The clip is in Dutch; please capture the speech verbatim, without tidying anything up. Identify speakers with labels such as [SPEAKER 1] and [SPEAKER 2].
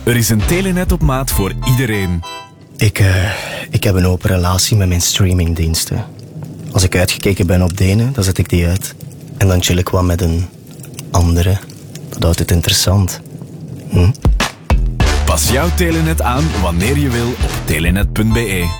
[SPEAKER 1] Er is een Telenet op maat voor iedereen.
[SPEAKER 2] Ik, uh, ik heb een open relatie met mijn streamingdiensten. Als ik uitgekeken ben op de ene, dan zet ik die uit. En dan chill ik wat met een andere. Dat houdt het interessant. Hm?
[SPEAKER 1] Pas jouw Telenet aan wanneer je wil op telenet punt be.